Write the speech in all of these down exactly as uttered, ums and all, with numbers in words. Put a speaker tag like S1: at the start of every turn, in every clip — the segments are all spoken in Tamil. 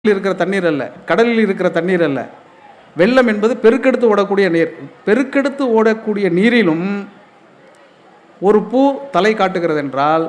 S1: இருக்கிற தண்ணீர் அல்ல, கடலில் இருக்கிற தண்ணீர் அல்ல. வெள்ளம் என்பது பெருக்கெடுத்து ஓடக்கூடிய நீர். பெருக்கெடுத்து ஓடக்கூடிய நீரிலும் ஒரு பூ தலை காட்டுகிறது என்றால்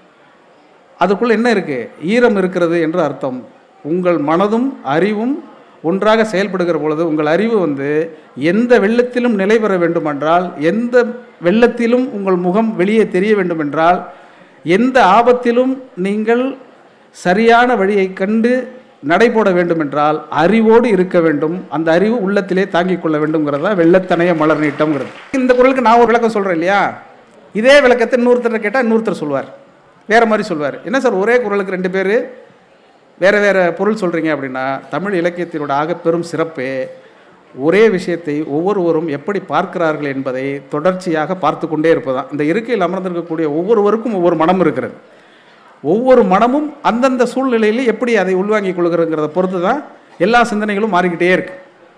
S1: அதுக்குள்ள என்ன இருக்கு? ஈரம் இருக்கிறது என்று அர்த்தம். உங்கள் மனதும் அறிவும் ஒன்றாக செயல்படுகிற பொழுது உங்கள் அறிவு வந்து எந்த வெள்ளத்திலும் நிலை பெற வேண்டுமென்றால், எந்த வெள்ளத்திலும் உங்கள் முகம் வெளியே தெரிய வேண்டுமென்றால், எந்த ஆபத்திலும் நீங்கள் சரியான வழியை கண்டு நடைபோட வேண்டுமென்றால் அறிவோடு இருக்க வேண்டும். அந்த அறிவு உள்ளத்திலே தாங்கிக் கொள்ள வேண்டும்ங்கிறதா வெள்ளத்தனைய மலர் நீட்டம்ங்கிறது. இந்த குரலுக்கு நான் ஒரு விளக்கம் சொல்கிறேன் இல்லையா? இதே விளக்கத்தை இன்னொருத்தர் கேட்டால் இன்னொருத்தர் சொல்வார், வேறு மாதிரி சொல்வார். என்ன சார் ஒரே குரலுக்கு ரெண்டு பேர் வேறு வேறு பொருள் சொல்கிறீங்க அப்படின்னா, தமிழ் இலக்கியத்தினோட ஆகப்பெரும் சிறப்பே ஒரே விஷயத்தை ஒவ்வொருவரும் எப்படி பார்க்கிறார்கள் என்பதை தொடர்ச்சியாக பார்த்து கொண்டே இருப்பதுதான். இந்த இருக்கையில் அமர்ந்திருக்கக்கூடிய ஒவ்வொருவருக்கும் ஒவ்வொரு மனம் இருக்கிறது. ஒவ்வொரு மனமும் அந்தந்த சூழ்நிலையில் எப்படி அதை உள்வாங்கிக் கொள்கிறதுங்கிறத பொறுத்து தான் எல்லா சிந்தனைகளும் மாறிக்கிட்டே இருக்கு.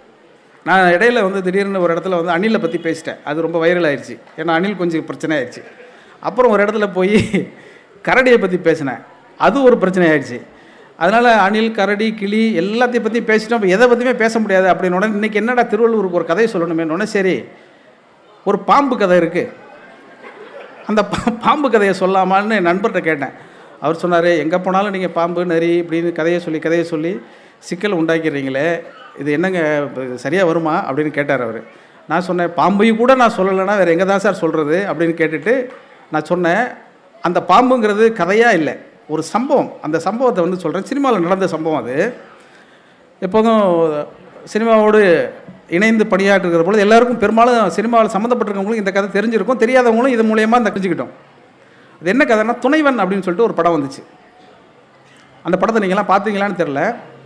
S1: நான் இடையில வந்து திடீர்னு ஒரு இடத்துல வந்து அணிலை பற்றி பேசிட்டேன். அது ரொம்ப வைரல் ஆயிடுச்சு. ஏன்னா அணில் கொஞ்சம் பிரச்சனை ஆயிடுச்சு. அப்புறம் ஒரு இடத்துல போய் கரடியை பற்றி பேசினேன். அது ஒரு பிரச்சனை ஆயிடுச்சு. அதனால் அணில், கரடி, கிளி எல்லாத்தையும் பற்றி பேசிட்டோம். இப்போ எதை பற்றியுமே பேச முடியாது அப்படின்னு உடனே இன்றைக்கி என்னடா திருவள்ளூருக்கு ஒரு கதையை சொல்லணுமேனு சரி ஒரு பாம்பு கதை இருக்குது, அந்த பா பாம்பு கதையை சொல்லாமான்னு என் நண்பர்கிட்ட கேட்டேன். அவர் சொன்னார், எங்கே போனாலும் நீங்கள் பாம்பு நரி இப்படின்னு கதையை சொல்லி கதையை சொல்லி சிக்கல் உண்டாக்கிறீங்களே, இது என்னங்க சரியாக வருமா அப்படின்னு கேட்டார் அவர். நான் சொன்னேன், பாம்பையும் கூட நான் சொல்லலைன்னா வேறு எங்கே தான் சார் சொல்கிறது அப்படின்னு கேட்டுட்டு நான் சொன்னேன், அந்த பாம்புங்கிறது கதையாக இல்லை, ஒரு சம்பவம். அந்த சம்பவத்தை வந்து சொல்கிறேன். சினிமாவில் நடந்த சம்பவம் அது. எப்போதும் சினிமாவோடு இணைந்து பணியாற்றுகிற பொழுது எல்லாருக்கும் பெரும்பாலும் சினிமாவில் சம்மந்தப்பட்டிருக்கவங்களும் இந்த கதை தெரிஞ்சிருக்கும், தெரியாதவங்களும் இது மூலயமா இந்த தெரிஞ்சுக்கிட்டோம். அது என்ன கதைன்னா, துணைவன் அப்படின்னு சொல்லிட்டு ஒரு படம் வந்துச்சு. அந்த படத்தை நீங்கள்லாம் பார்த்தீங்களான்னு தெரில.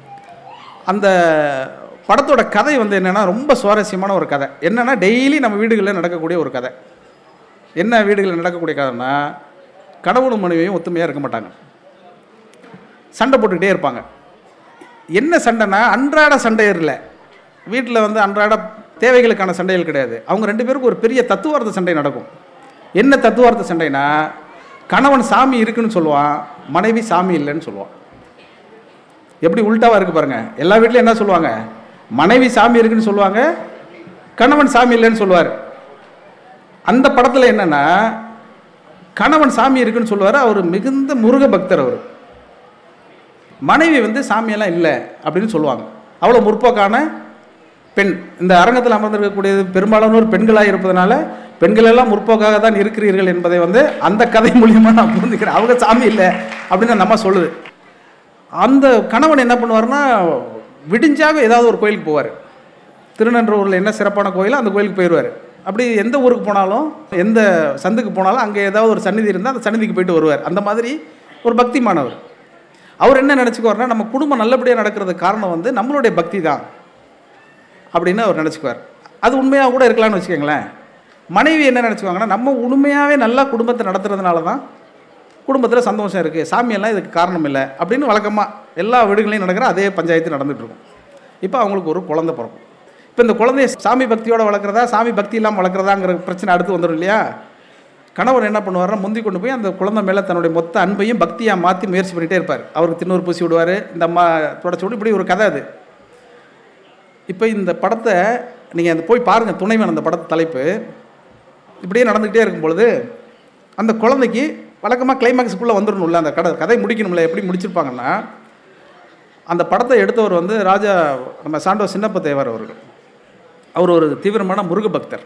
S1: அந்த படத்தோட கதை வந்து என்னென்னா ரொம்ப சுவாரஸ்யமான ஒரு கதை. என்னென்னா டெய்லி நம்ம வீடுகளில் நடக்கக்கூடிய ஒரு கதை. என்ன வீடுகளில் நடக்கக்கூடிய கதைன்னா, கணவனும் மனைவியும் ஒத்துமையாக இருக்க மாட்டாங்க, சண்டை போட்டுக்கிட்டே இருப்பாங்க. என்ன சண்டைனா அன்றாட சண்டை இல்லை, வீட்டில் வந்து அன்றாட தேவைகளுக்கான சண்டைகள் கிடையாது. அவங்க ரெண்டு பேருக்கும் ஒரு பெரிய தத்துவார்த்த சண்டை நடக்கும். என்ன தத்துவார்த்த சண்டைனா, கணவன் சாமி இருக்குன்னு சொல்லுவான், மனைவி சாமி இல்லைன்னு சொல்லுவான். எப்படி உள்டாவாக இருக்குது பாருங்கள். எல்லா வீட்லையும் என்ன சொல்லுவாங்க? மனைவி சாமி இருக்குன்னு சொல்லுவாங்க, கணவன் சாமி இல்லைன்னு சொல்லுவார். அந்த படத்தில் என்னென்னா, கணவன் சாமி இருக்குன்னு சொல்லுவார், அவர் மிகுந்த முருக பக்தர். அவர் மனைவி வந்து சாமியெல்லாம் இல்லை அப்படின்னு சொல்லுவாங்க. அவ்வளோ முற்போக்கான பெண். இந்த அரங்கத்தில் அமர்ந்திருக்கக்கூடியது பெரும்பாலானோர் பெண்களாக இருப்பதனால பெண்கள் எல்லாம் முற்போக்காக தான் இருக்கிறீர்கள் என்பதை வந்து அந்த கதை மூலியமாக நான் புரிஞ்சுக்கிறேன். அவங்க சாமி இல்லை அப்படின்னு அந்த அம்மா சொல்லுது. அந்த கணவன் என்ன பண்ணுவார்னா, விடிஞ்சாக ஏதாவது ஒரு கோயிலுக்கு போவார். திருநன்றூரில் என்ன சிறப்பான கோயிலோ அந்த கோயிலுக்கு போயிடுவார். அப்படி எந்த ஊருக்கு போனாலும், எந்த சந்துக்கு போனாலும் அங்கே ஏதாவது ஒரு சந்நிதி இருந்தால் அந்த சந்நிதிக்கு போயிட்டு வருவார். அந்த மாதிரி ஒரு பக்திமானவர். அவர் என்ன நினச்சிக்குவார்னா, நம்ம குடும்பம் நல்லபடியாக நடக்கிறதுக்கு காரணம் வந்து நம்மளுடைய பக்தி தான் அப்படின்னு அவர் நினச்சிக்குவார். அது உண்மையாக கூட இருக்கலாம்னு வச்சுக்கோங்களேன். மனைவி என்ன நினச்சிக்குவாங்கன்னா, நம்ம உண்மையாகவே நல்லா குடும்பத்தை நடத்துறதுனால தான் குடும்பத்தில் சந்தோஷம் இருக்குது, சாமியெல்லாம் இதுக்கு காரணம் இல்லை அப்படின்னு வழக்கமாக எல்லா வீடுகளையும் நடக்கிற அதே பஞ்சாயத்து நடந்துகிட்ருக்கும். இப்போ அவங்களுக்கு ஒரு குழந்தை பிறக்கும். இப்போ இந்த குழந்தைய சாமி பக்தியோடு வளர்க்குறதா, சாமி பக்தி இல்லாமல் வளர்க்குறதாங்கிற பிரச்சனை அடுத்து வந்துடும் இல்லையா? கணவர் என்ன பண்ணுவார்னா, முந்தி கொண்டு போய் அந்த குழந்தை மேலே தன்னுடைய மொத்த அன்பையும் பக்தியாக மாற்றி முயற்சி பண்ணிகிட்டே இருப்பார். அவருக்கு தின்னூறு பூசி விடுவார், இந்த அம்மா தொடச்சி விடு, இப்படி ஒரு கதை அது. இப்போ இந்த படத்தை நீங்கள் அந்த போய் பாருங்கள், துணைவன் அந்த படத்து தலைப்பு. இப்படியே நடந்துக்கிட்டே இருக்கும் பொழுது அந்த குழந்தைக்கு வழக்கமாக கிளைமேக்ஸுக்குள்ளே வந்துடணும்ல, அந்த கதை கதை முடிக்கணும்ல. எப்படி முடிச்சிருப்பாங்கன்னா, அந்த படத்தை எடுத்தவர் வந்து ராஜா நம்ம சாண்டோ சின்னப்ப தேவர் அவர்கள். அவர் ஒரு தீவிரமான முருக பக்தர்.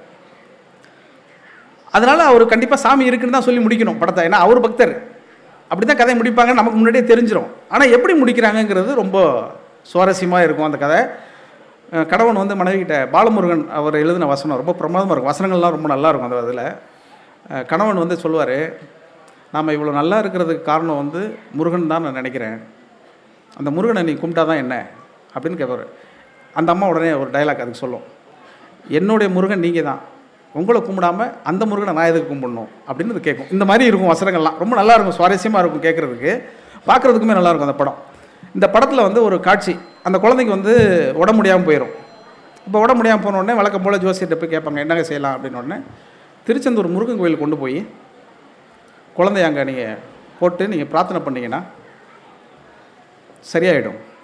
S1: அதனால் அவர் கண்டிப்பாக சாமி இருக்குன்னு தான் சொல்லி முடிக்கணும் படத்தை. ஏன்னா அவர் பக்தர், அப்படி தான் கதை முடிப்பாங்க, நமக்கு முன்னாடியே தெரிஞ்சிடும். ஆனால் எப்படி முடிக்கிறாங்கங்கிறது ரொம்ப சுவாரஸ்யமாக இருக்கும் அந்த கதை. கணவன் வந்து மனைவிக்கிட்ட, பாலமுருகன் அவர் எழுதின வசனம் ரொம்ப பிரமாதமாக இருக்கும், வசனங்கள்லாம் ரொம்ப நல்லாயிருக்கும் அந்த இதில். கணவன் வந்து சொல்லுவார், நாம் இவ்வளோ நல்லா இருக்கிறதுக்கு காரணம் வந்து முருகன் தான் நான் நினைக்கிறேன், அந்த முருகனை நீ கும்பிட்டா தான் என்ன அப்படின்னு கேட்பார். அந்த அம்மா உடனே ஒரு டைலாக் அதுக்கு சொல்லும், என்னுடைய முருகன் நீங்கள் தான், உங்களை கும்பிடாமல் அந்த முருகனை நான் எதுக்கு கும்பிடணும் அப்படின்னு அது கேட்கும். இந்த மாதிரி இருக்கும் வசனங்கள்லாம், ரொம்ப நல்லாயிருக்கும், சுவாரஸ்யமாக இருக்கும் கேட்குறதுக்கு, பார்க்குறதுக்குமே நல்லாயிருக்கும் அந்த படம். இந்த படத்தில் வந்து ஒரு காட்சி, அந்த குழந்தைக்கு வந்து உடம்பு முடியாமல் போயிடும். இப்போ உடம்பு முடியாமல் போன உடனே வழக்கம் போல் ஜோசியர்கிட்ட போய் கேட்பாங்க, என்னங்க செய்யலாம் அப்படின்னு. உடனே திருச்செந்தூர் முருகன் கோயில் கொண்டு போய் குழந்தைய அங்கே நீங்கள் போட்டு நீங்கள் பிரார்த்தனை பண்ணிங்கன்னா சரியாயிடும்.